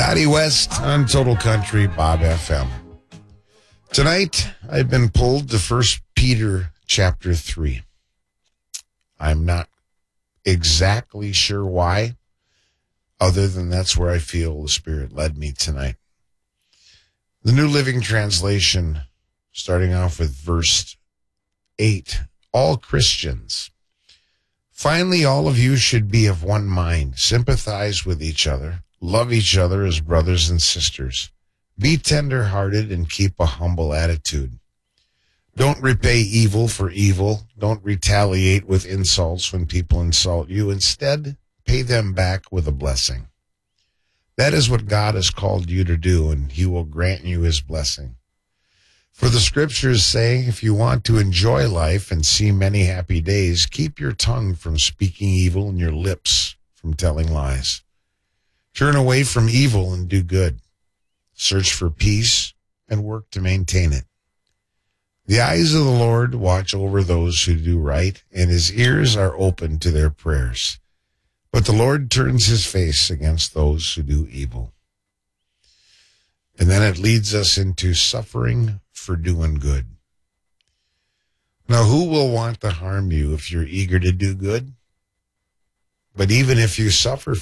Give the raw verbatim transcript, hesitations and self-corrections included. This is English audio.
Scotty West on Total Country, Bob F M. Tonight, I've been pulled to First Peter chapter three. I'm not exactly sure why, other than that's where I feel the Spirit led me tonight. The New Living Translation, starting off with verse eight. All Christians. Finally, all of you should be of one mind, sympathize with each other, love each other as brothers and sisters. Be tender-hearted and keep a humble attitude. Don't repay evil for evil. Don't retaliate with insults when people insult you. Instead, pay them back with a blessing. That is what God has called you to do, and he will grant you his blessing. For the scriptures say, if you want to enjoy life and see many happy days, keep your tongue from speaking evil and your lips from telling lies. Turn away from evil and do good. Search for peace and work to maintain it. The eyes of the Lord watch over those who do right, and his ears are open to their prayers. But the Lord turns his face against those who do evil. And then it leads us into suffering for doing good. Now, who will want to harm you if you're eager to do good? But even if you suffer